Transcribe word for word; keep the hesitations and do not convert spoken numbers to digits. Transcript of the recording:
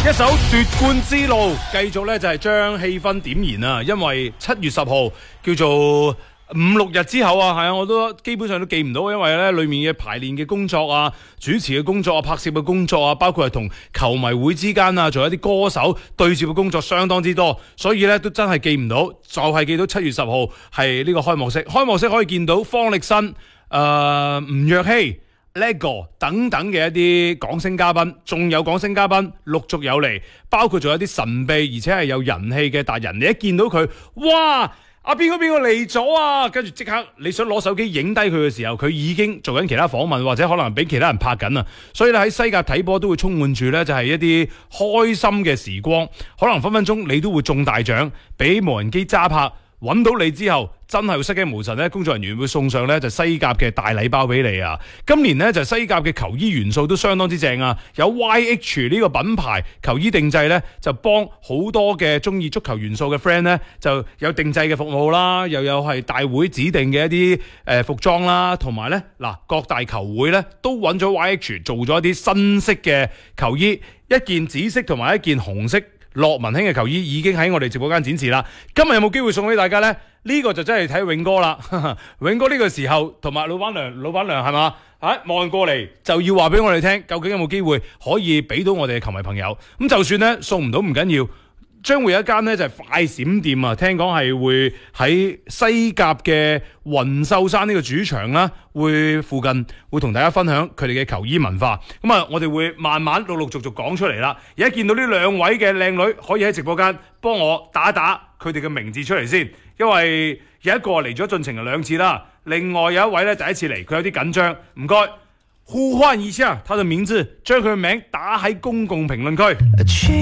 一首奪冠之路，繼續咧就係將氣氛點燃啊！因為七月十號叫做五六日之後啊，係啊，我都基本上都記唔到，因為咧裏面嘅排練嘅工作啊、主持嘅工作啊、拍攝嘅工作啊，包括係同球迷會之間啊，仲有啲歌手對接嘅工作相當之多，所以咧都真係記唔到，就係、是、記到七月十號係呢個開幕式。開幕式可以見到方力申、誒、呃、吳若希、Lego 等等嘅一啲港星嘉賓，仲有港星嘉賓陸續有嚟，包括仲有啲神秘而且係有人氣嘅達人。你一見到佢，哇！阿邊個邊個嚟咗啊？跟住即刻你想攞手機影低佢嘅時候，佢已經做緊其他訪問，或者可能俾其他人拍緊啊。所以咧喺西甲睇波都會充滿住咧，就係一啲開心嘅時光。可能分分鐘你都會中大獎，俾無人機揸拍。揾到你之後，真係會失驚無神咧！工作人員會送上咧就西甲嘅大禮包俾你啊！今年咧就西甲嘅球衣元素都相當之正啊！有 Y H 呢個品牌球衣定製咧，就幫好多嘅中意足球元素嘅 friend 咧，就有定製嘅服務啦，又有係大會指定嘅一啲誒服裝啦，同埋咧嗱各大球會咧都揾咗 Y H 做咗一啲新式嘅球衣，一件紫色同埋一件紅色。樂文興嘅球衣已經喺我哋直播間展示啦，今日有冇機會送俾大家呢？呢、呢個就真係睇永哥啦，永哥呢個時候同埋老闆娘，老闆娘係嘛？啊，望過嚟就要話俾我哋聽，究竟有冇機會可以俾到我哋嘅球迷朋友？咁就算呢送唔到唔緊要。將會有一間呢就係快閃店啊，聽講係會喺西甲嘅雲秀山呢個主場啦，會附近會同大家分享佢哋嘅球衣文化。咁啊，我哋會慢慢陸陸續續講出嚟啦。而家見到呢兩位嘅靚女，可以喺直播間幫我打一打佢哋嘅名字出嚟先，因為有一個嚟咗進程兩次啦，另外有一位咧第一次嚟，佢有啲緊張，唔該，呼喚一下他的名字，將佢嘅名打喺公共評論區。